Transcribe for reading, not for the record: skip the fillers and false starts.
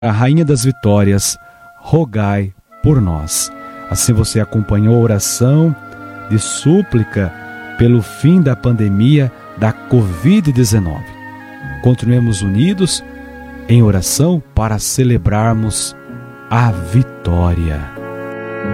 A Rainha das Vitórias, rogai por nós. Assim você acompanhou a oração de súplica pelo fim da pandemia da Covid-19. Continuemos unidos em oração para celebrarmos a vitória.